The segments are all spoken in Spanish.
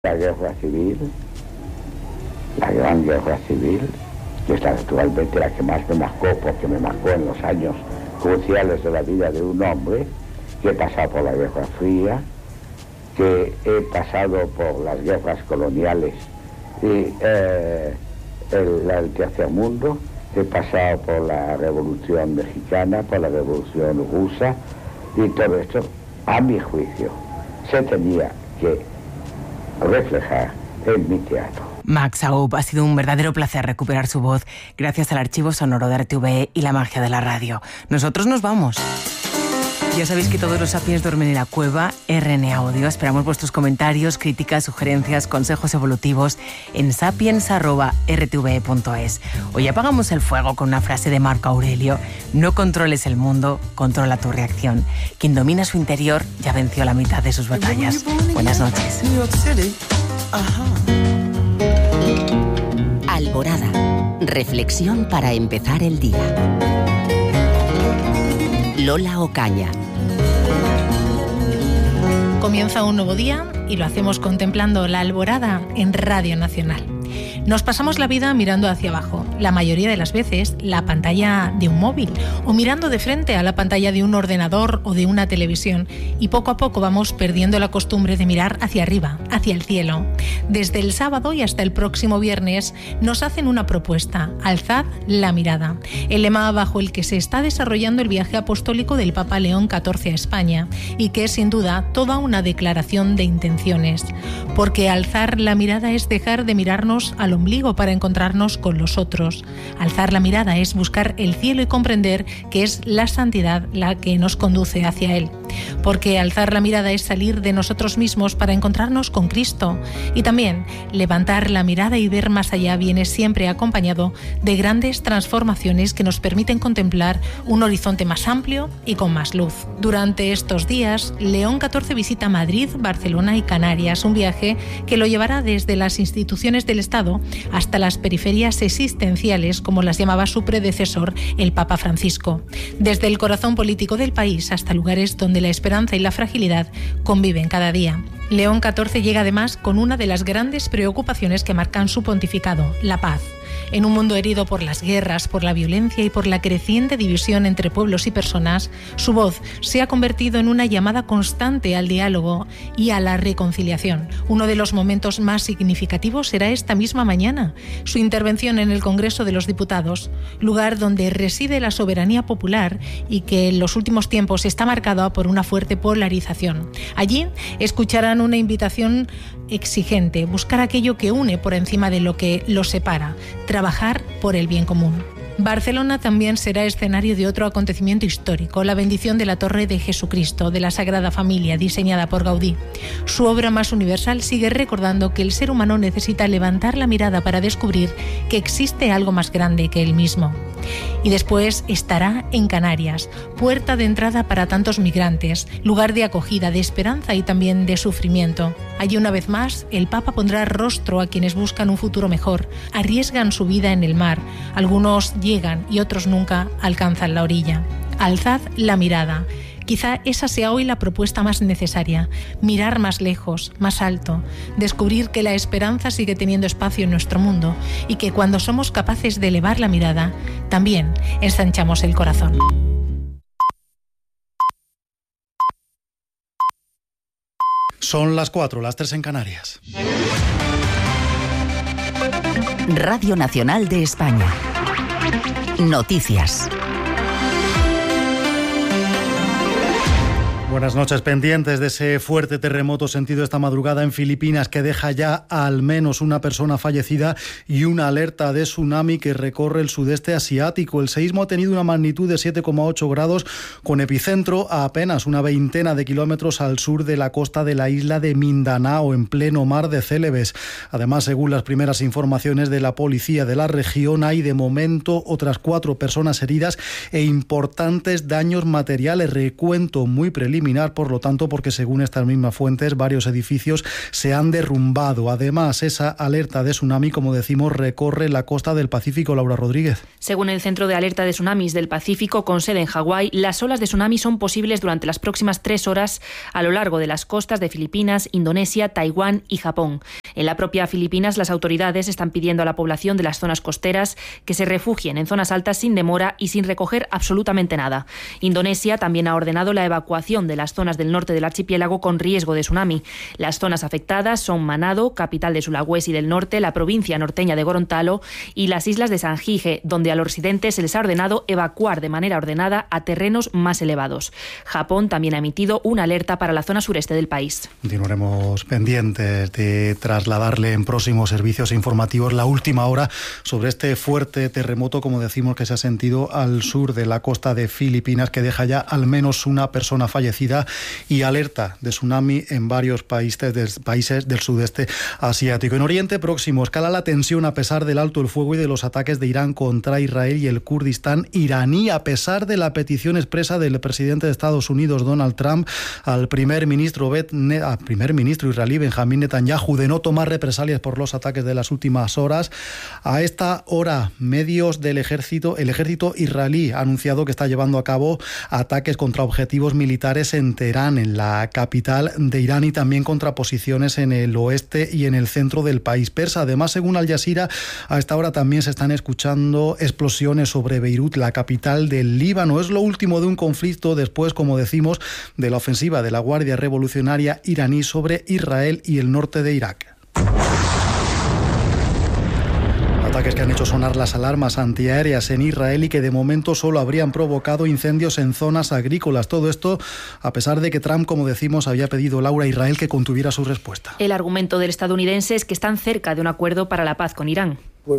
La guerra civil, la gran guerra civil, que es actualmente la que más me marcó, porque me marcó en los años cruciales de la vida de un hombre, que he pasado por la Guerra Fría, que he pasado por las guerras coloniales y el Tercer Mundo, he pasado por la Revolución Mexicana, por la Revolución Rusa, y todo esto, a mi juicio, se tenía que reflejar en mi teatro. Max Aub, ha sido un verdadero placer recuperar su voz gracias al archivo sonoro de RTV y la magia de la radio. Nosotros nos vamos. Ya sabéis que todos los Sapiens duermen en la cueva RN Audio. Esperamos vuestros comentarios, críticas, sugerencias, consejos evolutivos en sapiens@rtve.es. Hoy apagamos el fuego con una frase de Marco Aurelio: no controles el mundo, controla tu reacción. Quien domina su interior ya venció la mitad de sus batallas. Buenas noches. Alborada. Reflexión para empezar el día. Lola Ocaña. Comienza un nuevo día y lo hacemos contemplando la alborada en Radio Nacional. Nos pasamos la vida mirando hacia abajo, la mayoría de las veces la pantalla de un móvil o mirando de frente a la pantalla de un ordenador o de una televisión, y poco a poco vamos perdiendo la costumbre de mirar hacia arriba, hacia el cielo. Desde el sábado y hasta el próximo viernes nos hacen una propuesta: alzad la mirada, el lema bajo el que se está desarrollando el viaje apostólico del Papa León XIV a España, y que es sin duda toda una declaración de intenciones, porque alzar la mirada es dejar de mirarnos al ombligo para encontrarnos con los otros. Alzar la mirada es buscar el cielo y comprender que es la santidad la que nos conduce hacia él. Porque alzar la mirada es salir de nosotros mismos para encontrarnos con Cristo. Y también levantar la mirada y ver más allá viene siempre acompañado de grandes transformaciones que nos permiten contemplar un horizonte más amplio y con más luz. Durante estos días, León XIV visita Madrid, Barcelona y Canarias, un viaje que lo llevará desde las instituciones del Estado hasta las periferias existenciales, como las llamaba su predecesor, el Papa Francisco. Desde el corazón político del país hasta lugares donde la esperanza y la fragilidad conviven cada día. León XIV llega además con una de las grandes preocupaciones que marcan su pontificado: la paz. En un mundo herido por las guerras, por la violencia y por la creciente división entre pueblos y personas, su voz se ha convertido en una llamada constante al diálogo y a la reconciliación. Uno de los momentos más significativos será esta misma mañana, su intervención en el Congreso de los Diputados, lugar donde reside la soberanía popular y que en los últimos tiempos está marcado por una fuerte polarización. Allí escucharán una invitación exigente: buscar aquello que une por encima de lo que los separa, trabajar por el bien común. Barcelona también será escenario de otro acontecimiento histórico: la bendición de la Torre de Jesucristo, de la Sagrada Familia, diseñada por Gaudí. Su obra más universal sigue recordando que el ser humano necesita levantar la mirada para descubrir que existe algo más grande que él mismo. Y después estará en Canarias, puerta de entrada para tantos migrantes, lugar de acogida, de esperanza y también de sufrimiento. Allí, una vez más, el Papa pondrá rostro a quienes buscan un futuro mejor, arriesgan su vida en el mar. Algunos llegan y otros nunca alcanzan la orilla. Alzad la mirada. Quizá esa sea hoy la propuesta más necesaria: mirar más lejos, más alto, descubrir que la esperanza sigue teniendo espacio en nuestro mundo y que cuando somos capaces de elevar la mirada, también ensanchamos el corazón. Son las 4, las 3 en Canarias. Radio Nacional de España. Noticias. Buenas noches. Pendientes de ese fuerte terremoto sentido esta madrugada en Filipinas, que deja ya al menos una persona fallecida y una alerta de tsunami que recorre el sudeste asiático. El seísmo ha tenido una magnitud de 7,8 grados, con epicentro a apenas una veintena de kilómetros al sur de la costa de la isla de Mindanao, en pleno mar de Célebes. Además, según las primeras informaciones de la policía de la región, hay de momento otras 4 personas heridas e importantes daños materiales. Recuento muy preliminar eliminar, por lo tanto, porque según estas mismas fuentes, varios edificios se han derrumbado. Además, esa alerta de tsunami, como decimos, recorre la costa del Pacífico. Laura Rodríguez. Según el Centro de Alerta de Tsunamis del Pacífico, con sede en Hawái, las olas de tsunami son posibles durante las próximas 3 horas a lo largo de las costas de Filipinas, Indonesia, Taiwán y Japón. En la propia Filipinas, las autoridades están pidiendo a la población de las zonas costeras que se refugien en zonas altas sin demora y sin recoger absolutamente nada. Indonesia también ha ordenado la evacuación de las zonas del norte del archipiélago con riesgo de tsunami. Las zonas afectadas son Manado, capital de Sulawesi del Norte, la provincia norteña de Gorontalo y las islas de Sanjige, donde a los residentes se les ha ordenado evacuar de manera ordenada a terrenos más elevados. Japón también ha emitido una alerta para la zona sureste del país. Continuaremos pendientes de trasladarle en próximos servicios informativos la última hora sobre este fuerte terremoto, como decimos, que se ha sentido al sur de la costa de Filipinas, que deja ya al menos una persona fallecida y alerta de tsunami en varios países del sudeste asiático. En Oriente Próximo escala la tensión a pesar del alto el fuego y de los ataques de Irán contra Israel y el Kurdistán iraní, a pesar de la petición expresa del presidente de Estados Unidos, Donald Trump, al primer ministro israelí, Benjamín Netanyahu, de no tomar represalias por los ataques de las últimas horas. A esta hora, el ejército israelí ha anunciado que está llevando a cabo ataques contra objetivos militares en Teherán, en la capital de Irán, y también contra posiciones en el oeste y en el centro del país persa. Además, según Al Jazeera, a esta hora también se están escuchando explosiones sobre Beirut, la capital del Líbano. Es lo último de un conflicto después, como decimos, de la ofensiva de la Guardia Revolucionaria iraní sobre Israel y el norte de Irak. Ataques que han hecho sonar las alarmas antiaéreas en Israel y que de momento solo habrían provocado incendios en zonas agrícolas. Todo esto a pesar de que Trump, como decimos, había pedido, Laura, a Israel que contuviera su respuesta. El argumento del estadounidense es que están cerca de un acuerdo para la paz con Irán.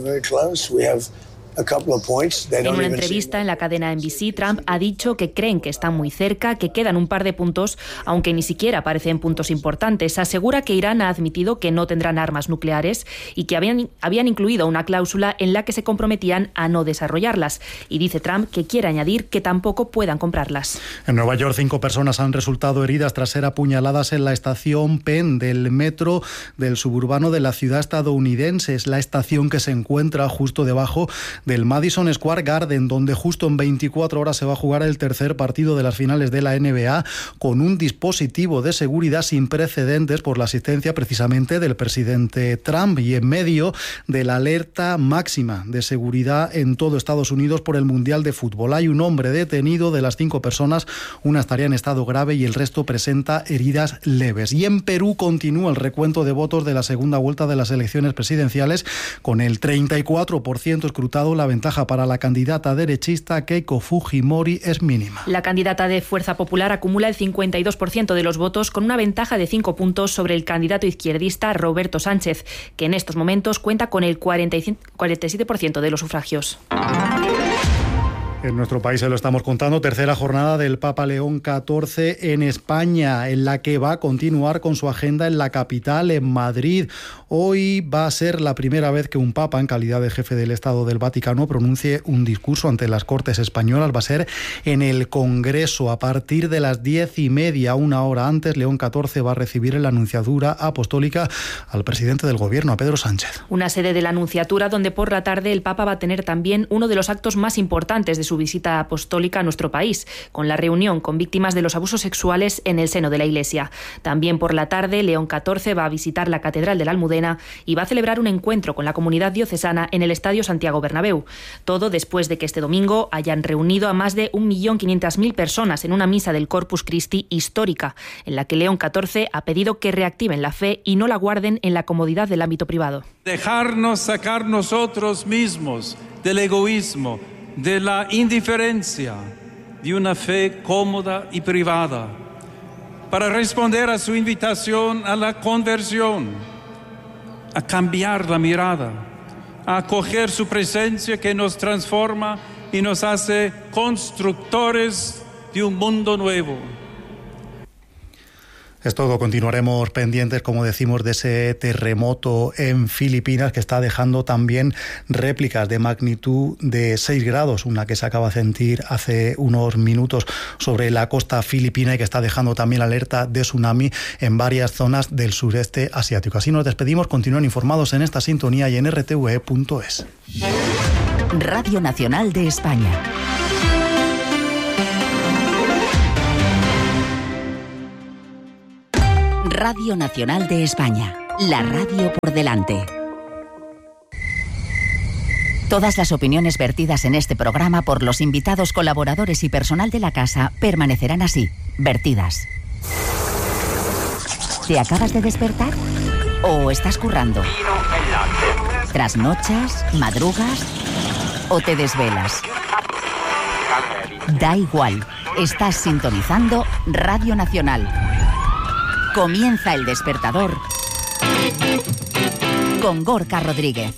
En una entrevista en la cadena NBC, Trump ha dicho que creen que están muy cerca, que quedan un par de puntos, aunque ni siquiera parecen puntos importantes. Asegura que Irán ha admitido que no tendrán armas nucleares y que habían incluido una cláusula en la que se comprometían a no desarrollarlas. Y dice Trump que quiere añadir que tampoco puedan comprarlas. En Nueva York, 5 personas han resultado heridas tras ser apuñaladas en la estación Penn del metro del suburbano de la ciudad estadounidense. Es la estación que se encuentra justo debajo del Madison Square Garden, donde justo en 24 horas se va a jugar el tercer partido de las finales de la NBA, con un dispositivo de seguridad sin precedentes por la asistencia precisamente del presidente Trump y en medio de la alerta máxima de seguridad en todo Estados Unidos por el Mundial de Fútbol. Hay un hombre detenido. De las 5 personas, una estaría en estado grave y el resto presenta heridas leves. Y en Perú continúa el recuento de votos de la segunda vuelta de las elecciones presidenciales, con el 34% escrutado. La ventaja para la candidata derechista Keiko Fujimori es mínima. La candidata de Fuerza Popular acumula el 52% de los votos, con una ventaja de 5 puntos sobre el candidato izquierdista Roberto Sánchez, que en estos momentos cuenta con el 47% de los sufragios. En nuestro país se lo estamos contando, tercera jornada del Papa León XIV en España, en la que va a continuar con su agenda en la capital, en Madrid. Hoy va a ser la primera vez que un papa, en calidad de jefe del Estado del Vaticano, pronuncie un discurso ante las Cortes españolas. Va a ser en el Congreso a partir de las 10:30, una hora antes. León XIV va a recibir en la Anunciatura Apostólica al presidente del Gobierno, a Pedro Sánchez. Una sede de la Anunciatura donde por la tarde el Papa va a tener también uno de los actos más importantes de su visita apostólica a nuestro país, con la reunión con víctimas de los abusos sexuales en el seno de la Iglesia. También por la tarde, León XIV va a visitar la Catedral de la Almudena y va a celebrar un encuentro con la comunidad diocesana en el Estadio Santiago Bernabéu. Todo después de que este domingo hayan reunido a más de 1.500.000 personas en una misa del Corpus Christi histórica, en la que León XIV ha pedido que reactiven la fe y no la guarden en la comodidad del ámbito privado. Dejarnos sacar nosotros mismos del egoísmo, de la indiferencia, de una fe cómoda y privada, para responder a su invitación a la conversión, a cambiar la mirada, a acoger su presencia que nos transforma y nos hace constructores de un mundo nuevo. Es todo, continuaremos pendientes, como decimos, de ese terremoto en Filipinas que está dejando también réplicas de magnitud de 6 grados, una que se acaba de sentir hace unos minutos sobre la costa filipina y que está dejando también alerta de tsunami en varias zonas del sureste asiático. Así nos despedimos, continúen informados en esta sintonía y en rtve.es. Radio Nacional de España. Radio Nacional de España, la radio por delante. Todas las opiniones vertidas en este programa por los invitados, colaboradores y personal de la casa permanecerán así, vertidas. ¿Te acabas de despertar? ¿O estás currando? ¿Trasnochas? ¿Madrugas? ¿O te desvelas? Da igual, estás sintonizando Radio Nacional. Comienza El Despertador con Gorka Rodríguez.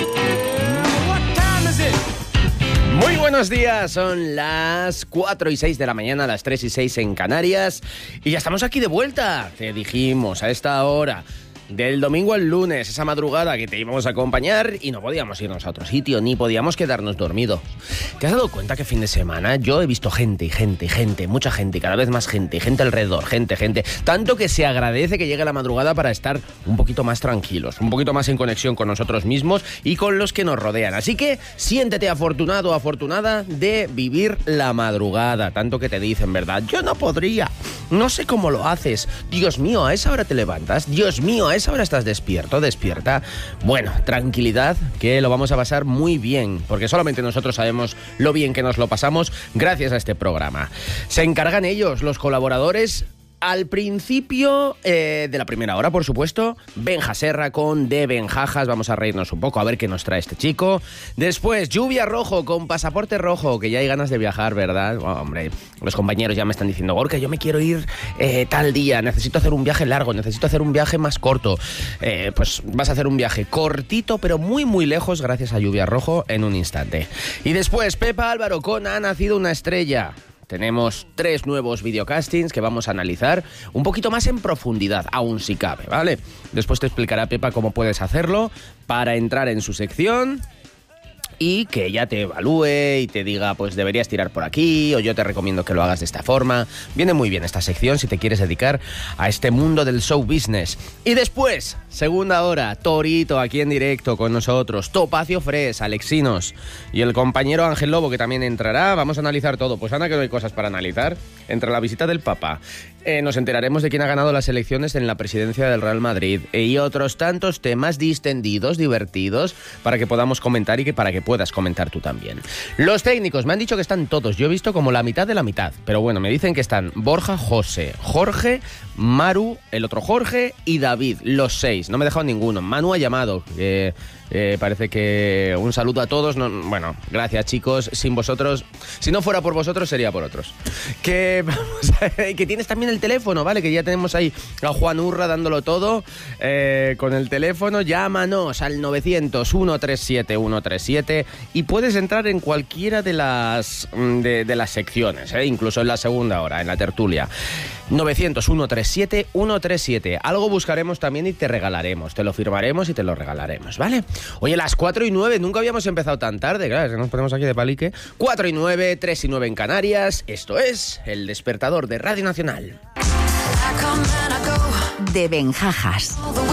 Muy buenos días, son las 4:06 de la mañana, las 3:06 en Canarias y ya estamos aquí de vuelta. Te dijimos a esta hora del domingo al lunes, esa madrugada que te íbamos a acompañar y no podíamos irnos a otro sitio, ni podíamos quedarnos dormidos. ¿Te has dado cuenta que fin de semana yo he visto gente, mucha gente, y cada vez más gente alrededor, gente, tanto que se agradece que llegue la madrugada para estar un poquito más tranquilos, un poquito más en conexión con nosotros mismos y con los que nos rodean? Así que siéntete afortunado, afortunada de vivir la madrugada, tanto que te dicen, ¿verdad? Yo no podría, no sé cómo lo haces, Dios mío, a esa hora te levantas, Dios mío, a esa hora estás despierta. Bueno, tranquilidad, que lo vamos a pasar muy bien, porque solamente nosotros sabemos lo bien que nos lo pasamos gracias a este programa. Se encargan ellos, los colaboradores. Al principio de la primera hora, por supuesto, Benja Serra con De Benjajas. Vamos a reírnos un poco a ver qué nos trae este chico. Después, Lluvia Rojo con Pasaporte Rojo, que ya hay ganas de viajar, ¿verdad? Oh, hombre, los compañeros ya me están diciendo, Gorka, yo me quiero ir tal día, necesito hacer un viaje largo, necesito hacer un viaje más corto. Pues vas a hacer un viaje cortito, pero muy, muy lejos, gracias a Lluvia Rojo, en un instante. Y después, Pepa Álvaro con Ha nacido una estrella. Tenemos 3 nuevos videocastings que vamos a analizar un poquito más en profundidad, aún si cabe, ¿vale? Después te explicará Pepa cómo puedes hacerlo para entrar en su sección y que ella te evalúe y te diga, pues deberías tirar por aquí, o yo te recomiendo que lo hagas de esta forma. Viene muy bien esta sección si te quieres dedicar a este mundo del show business. Y después, segunda hora, Torito aquí en directo con nosotros, Topacio Fres, Alexinos y el compañero Ángel Lobo, que también entrará. Vamos a analizar todo. Pues anda que no hay cosas para analizar. Entre la visita del Papa, nos enteraremos de quién ha ganado las elecciones en la presidencia del Real Madrid y otros tantos temas distendidos, divertidos, para que podamos comentar y que para que puedas comentar tú también. Los técnicos me han dicho que están todos, yo he visto como la mitad de la mitad, pero bueno, me dicen que están Borja, José, Jorge, Maru, el otro Jorge y David, los 6, no me he dejado ninguno. Manu ha llamado, parece que un saludo a todos. No, bueno, gracias chicos, sin vosotros, si no fuera por vosotros sería por otros. Que tienes también el teléfono, ¿vale? Que ya tenemos ahí a Juan Urra dándolo todo con el teléfono. Llámanos al 900-137-137 y puedes entrar en cualquiera de las secciones, incluso en la segunda hora, en la tertulia. 900-137-137. Algo buscaremos también y te regalaremos, te lo firmaremos y te lo regalaremos, ¿vale? Oye, las 4:09, nunca habíamos empezado tan tarde, claro, nos ponemos aquí de palique. 4:09, 3:09 en Canarias. Esto es El Despertador de Radio Nacional. De Benjajas.